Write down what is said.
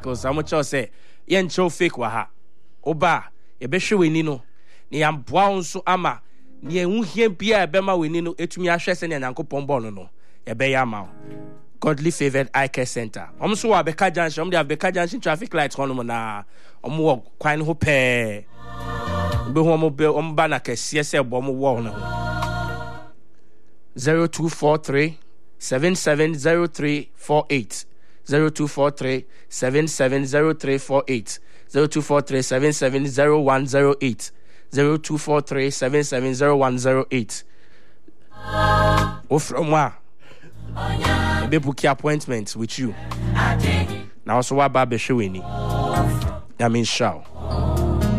obstacles how much say yen show fake wa ha oba e be hwe weni no ne yamboa nso ama ne ehu hie bia e be ma weni no etumi ahwe se ne Nyankopon ball no e be ya ma Godly Favored Eye Care Center so wa Beka Junction dey Beka Junction traffic lights hono na wo kwan ho pe be ho ba na kese se bo mo wo no 0243 770348 0243 770348 0243 770108 0243 770108 from wa be book appointment with you now so wa ba be hwe ni I mean show